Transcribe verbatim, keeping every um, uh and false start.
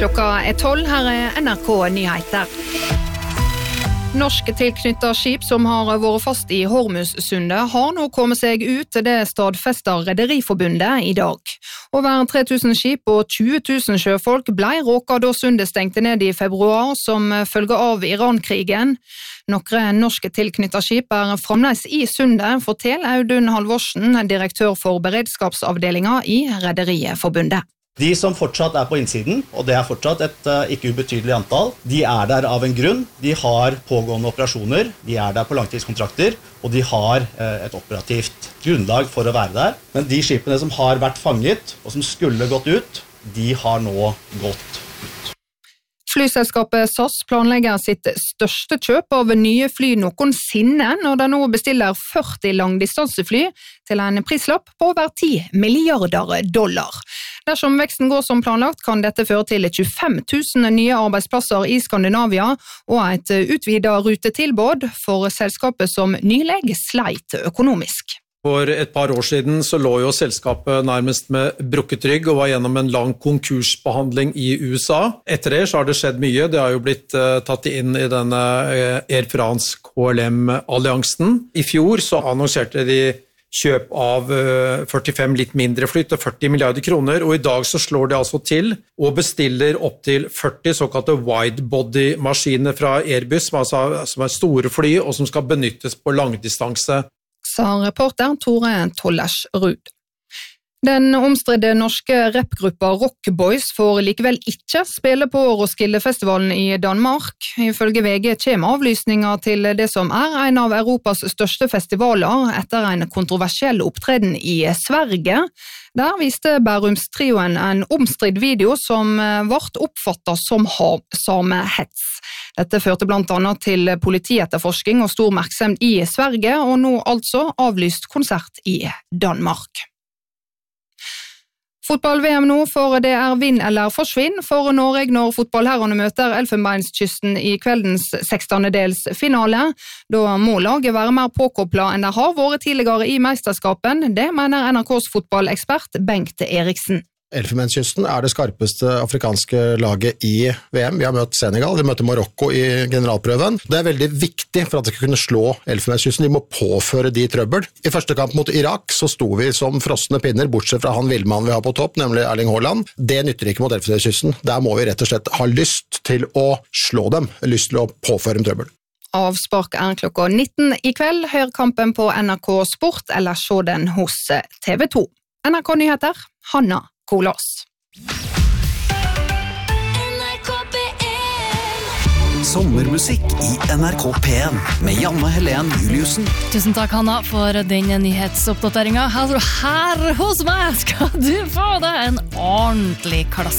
Klokka er tolv, her er N R K Nyheter. Norske tilknyttet skip som har vært fast i Hormuzsundet har nå kommet seg ut til det stadfester Rederiforbundet i dag. Over tre tusen skip og tjue tusen sjøfolk ble råket da sundet stengte ned i februar som følge av Iran-krigen. Noen norske tilknyttet skip er fremdeles i sundet, forteller Audun Halvorsen, direktør for beredskapsavdelingen i Rederiforbundet. De som fortsatt er på innsiden, og det er fortsatt et uh, ikke ubetydelig antall, de er der av en grunn. De har pågående operasjoner, de er der på langtidskontrakter, og de har uh, et operativt grunnlag for å være der. Men de skipene som har vært fanget, og som skulle gått ut, de har nå gått ut. Flyselskapet S A S planlegger sitt største kjøp av nye fly noensinne når det nå bestiller førti langdistansefly til en prislapp på over ti milliarder dollar. Dersom veksten går som planlagt, kan dette føre til tjuefem tusen nye arbeidsplasser i Skandinavia og et utvidet rutetilbud for selskapet som nylig sleit økonomisk. For et par år siden så lå jo selskapet nærmest med brukket rygg og var gjennom en lang konkursbehandling i U S A. Etter det så har det skjedd mye. Det har jo blitt uh, tatt inn i denne uh, Air France K L M-alliansen. I fjor så annonserte de kjøp av uh, førtifem litt mindre fly til førti milliarder kroner, og i dag så slår de altså til og bestiller opp til førti såkalte widebody-maskiner fra Airbus, som, altså, som er store fly og som skal benyttes på langdistanse. Sa reporter Tore Tollers Rud. Den omstridte norske rapgruppa Rock Boys får likevel ikke spille på Roskilde-festivalen i Danmark. Ifølge V G kommer avlysninger til det som er en av Europas største festivaler etter en kontroversiell opptreden i Sverige. Der viste Bærums-trioen en omstridd video som ble oppfattet som samehets. Dette førte blant annet til politietterforsking og stor oppmerksomhet i Sverige, og nå altså avlyst konsert i Danmark. Fotball-V M nå, for det er vinn eller forsvinn for Norge når fotballherrene møter Elfenbenskysten i kveldens sekstendedelsfinale. Da må laget være mer påkoblet enn det har vært tidligere i mesterskapen, det mener N R K's fotballekspert Bengt Eriksen. Elfenbenskysten er det skarpeste afrikanske laget i V M. Vi har møtt Senegal, vi møter Marokko i generalprøven. Det er veldig viktig for at de skal kunne slå Elfenbenskysten. De må påføre de trøbbel. I første kamp mot Irak så sto vi som frosne pinner, bortsett fra han villmannen vi har på topp, nemlig Erling Haaland. Det nytter ikke mot Elfenbenskysten. Der må vi rett og slett ha lyst til å slå dem, lyst til å påføre dem trøbbel. Avspark er klokka nitten i kveld. Hør kampen på N R K Sport, eller se den hos T V to. N R K Nyheter, Hanna Kolås. Sommermusikk i N R K P en med Janne Helen Juliussen. Tusen takk, Hanna, for den nyhetsoppdateringen. Her hos meg skal du få det en ordentlig klassiker.